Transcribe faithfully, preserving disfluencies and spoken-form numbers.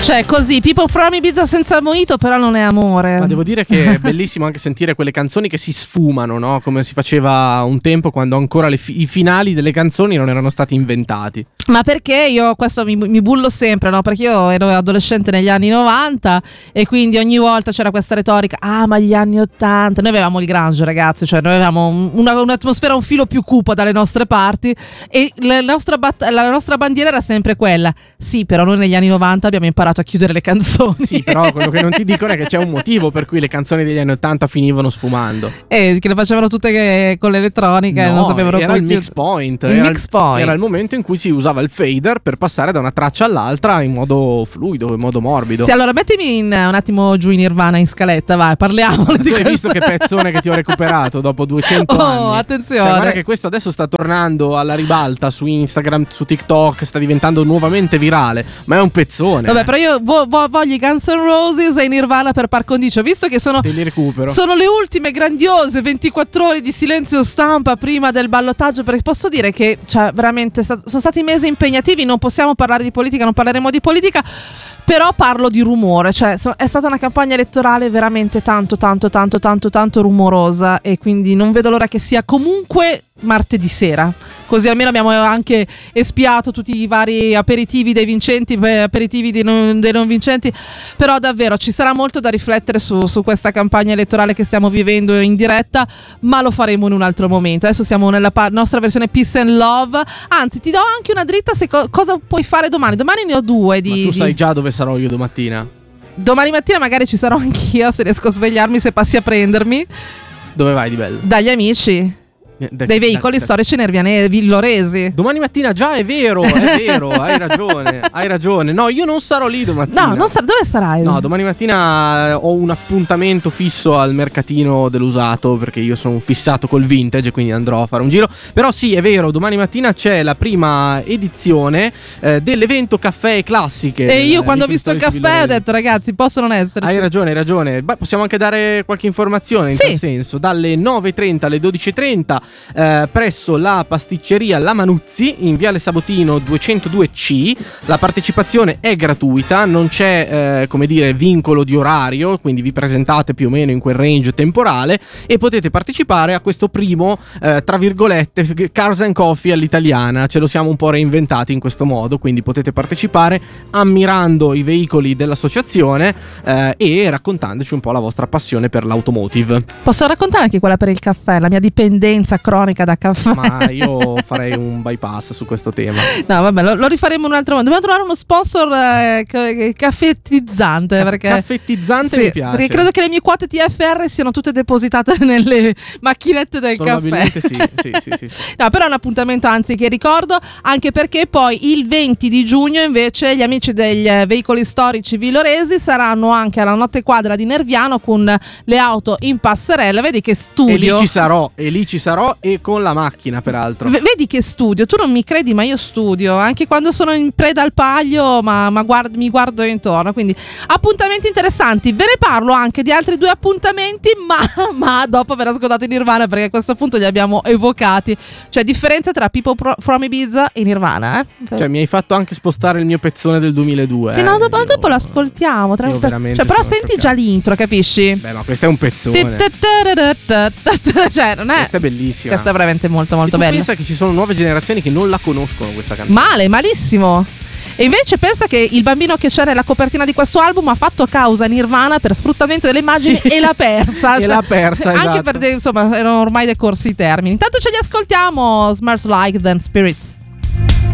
Cioè così, People from Ibiza senza mojito però non è amore. Ma devo dire che è bellissimo anche sentire quelle canzoni che si sfumano, no? Come si faceva un tempo quando ancora le fi- i finali delle canzoni non erano stati inventati. Ma perché io questo mi, mi bullo sempre, no? Perché io ero adolescente negli anni novanta e quindi ogni volta c'era questa retorica: ah, ma gli anni ottanta. Noi avevamo il grunge, ragazzi, cioè noi avevamo una, un'atmosfera un filo più cupa dalle nostre parti e la nostra, bat- la nostra bandiera era sempre quella. Sì, però noi negli anni novanta abbiamo imparato a chiudere le canzoni. Sì, però quello che non ti dicono è che c'è un motivo per cui le canzoni degli anni ottanta finivano sfumando. E che le facevano tutte che, con l'elettronica, no, e non sapevano era come il chiud- mix point. Il era, mix il, point. era il momento in cui si usava il fader per passare da una traccia all'altra in modo fluido, in modo morbido. Sì, allora mettimi in, un attimo giù in Nirvana in scaletta, vai, parliamo di Tu hai questo. visto che pezzone che ti ho recuperato dopo duecento Oh, anni? attenzione. Cioè, guarda che questo adesso sta tornando alla ribalta su Instagram, su TikTok, sta diventando nuovamente virale, ma è un pezzone. Vabbè, però io vo- vo- voglio i Guns N' Roses e i Nirvana per par condicio, visto che sono Te li recupero. sono le ultime grandiose ventiquattro ore di silenzio stampa prima del ballottaggio, perché posso dire che cioè, veramente sta- sono stati mesi impegnativi, non possiamo parlare di politica, non parleremo di politica, però parlo di rumore, cioè so- è stata una campagna elettorale veramente tanto tanto tanto tanto tanto rumorosa e quindi non vedo l'ora che sia comunque martedì sera, così almeno abbiamo anche espiato tutti i vari aperitivi dei vincenti, aperitivi dei non, dei non vincenti, però davvero ci sarà molto da riflettere su, su questa campagna elettorale che stiamo vivendo in diretta, ma lo faremo in un altro momento. Adesso siamo nella pa- nostra versione Peace and Love, anzi ti do anche una dritta se co- cosa puoi fare domani. Domani ne ho due di... Ma tu di... sai già dove sarò io domattina? Domani mattina magari ci sarò anch'io, se riesco a svegliarmi, se passi a prendermi. Dove vai di bello? Dagli amici. Da- Dei veicoli da- da- storici nerviane villoresi. Domani mattina già è vero, è vero, hai ragione, hai ragione. No, io non sarò lì domattina. No, non sa- dove sarai? No, domani mattina ho un appuntamento fisso al mercatino dell'usato perché io sono un fissato col vintage, quindi andrò a fare un giro. Però sì, è vero, domani mattina c'è la prima edizione eh, dell'evento Caffè e Classiche. E io del- quando ho di visto il Cristóbal caffè ho Villoresi. detto ragazzi posso non esserci. Hai ragione, hai ragione. Beh, possiamo anche dare qualche informazione in Sì. tal senso. Dalle nove e trenta alle dodici e trenta eh, presso la pasticceria La Manuzzi in Viale Sabotino duecentodue C. La partecipazione è gratuita, non c'è eh, come dire vincolo di orario, quindi vi presentate più o meno in quel range temporale e potete partecipare a questo primo eh, tra virgolette Cars and Coffee all'italiana. Ce lo siamo un po' reinventati in questo modo, quindi potete partecipare ammirando i veicoli dell'associazione eh, e raccontandoci un po' la vostra passione per l'automotive. Posso raccontare anche quella per il caffè, la mia dipendenza cronica da caffè. Ma io farei un bypass su questo tema. No vabbè, lo, lo rifaremo in un altro modo. Dobbiamo trovare uno sponsor eh, ca- caffettizzante, perché Caffettizzante sì, mi piace. perché credo che le mie quote T F R siano tutte depositate nelle macchinette del caffè. Probabilmente sì, sì, sì, sì, sì. No, però è un appuntamento anzi che ricordo, anche perché poi il venti di giugno invece gli amici degli eh, veicoli storici villoresi saranno anche alla notte quadra di Nerviano con le auto in passerella. Vedi che studio. E lì ci sarò, e lì ci sarò e con la macchina peraltro. V- vedi che studio, tu non mi credi ma io studio anche quando sono in preda al paglio, ma, ma guard- mi guardo intorno, quindi appuntamenti interessanti. Ve ne parlo anche di altri due appuntamenti ma, ma dopo aver ascoltato i Nirvana, perché a questo punto li abbiamo evocati, cioè differenza tra People Pro- from Ibiza e Nirvana eh? Cioè mi hai fatto anche spostare il mio pezzone del duemiladue. Sì, eh. no, dopo, Io- dopo l'ascoltiamo tra- io veramente cioè, però sono senti già scioccato. l'intro, capisci? Beh, ma questo è un pezzone. Cioè non è, Questa è bellissima. questa è veramente molto E molto tu bella. pensa che ci sono nuove generazioni che non la conoscono questa canzone. Male, malissimo. E invece pensa che il bambino che c'era nella copertina di questo album ha fatto causa a Nirvana per sfruttamento delle immagini Sì. e l'ha persa. E Cioè, l'ha persa, anche esatto. perché insomma erano ormai decorsi i termini. Intanto ce li ascoltiamo. Smells Like Teen Spirits.